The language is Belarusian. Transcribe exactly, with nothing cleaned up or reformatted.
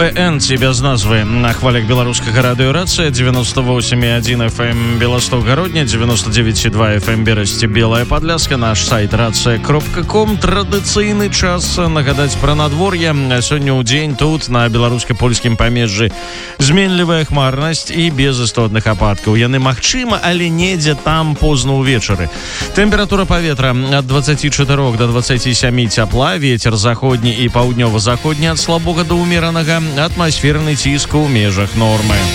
БН ці без назвы на хвалях беларускага радыёрацыя девяносто восемь и один эф эм Белосток Гародня, девяносто девять и два эф эм Берасці Белая Падляска, наш сайт рация кропка ком. Традыцыйны час нагадаць пра надвор'е. Сёння ў дзень тут на беларуска-польскім памежжы зменлівая хмарнасць і без істотных ападкаў. Яны магчыма, але недзе там позна ўвечары. Тэмпература паветра ад двадцати чатырох до двадцати семи цяпла, вецер заходні і паўднёва-заходні ад слабога до умеранага, атмасферны ціск у межах нормы.